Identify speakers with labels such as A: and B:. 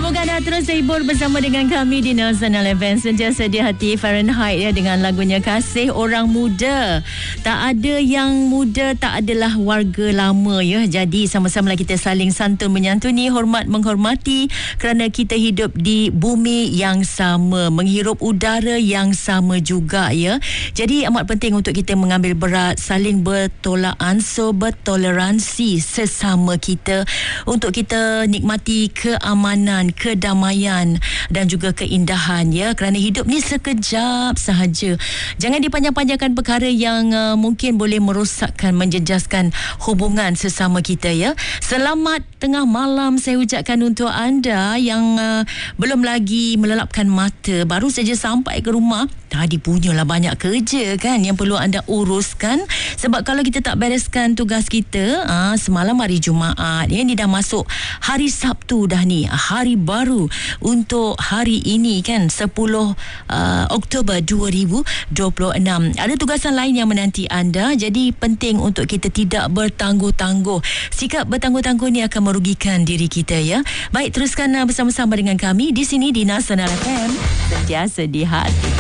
A: Semoga anda terus terhibur bersama dengan kami di National Event. Sentiasa di hati Fahrenheit ya, dengan lagunya Kasih Orang Muda. Tak ada yang muda, tak adalah warga lama ya. Jadi sama-sama kita saling santun menyantuni, hormat menghormati, kerana kita hidup di bumi yang sama, menghirup udara yang sama juga ya. Jadi amat penting untuk kita mengambil berat, saling bertolak ansur, bertoleransi sesama kita untuk kita nikmati keamanan, kedamaian dan juga keindahan ya, kerana hidup ni sekejap sahaja. Jangan dipanjang-panjangkan perkara yang mungkin boleh merosakkan, menjejaskan hubungan sesama kita ya. Selamat tengah malam saya ucapkan untuk anda yang belum lagi melelapkan mata, baru saja sampai ke rumah. Tadi punyalah banyak kerja kan yang perlu anda uruskan, sebab kalau kita tak bereskan tugas kita, semalam hari Jumaat ya, ni dah masuk hari Sabtu dah ni, hari baru untuk hari ini kan, 10 Oktober 2026. Ada tugasan lain yang menanti anda, jadi penting untuk kita tidak bertangguh-tangguh. Sikap bertangguh-tangguh ni akan merugikan diri kita ya. Baik, teruskan bersama-sama dengan kami di sini di Nasional FM, sentiasa di hati.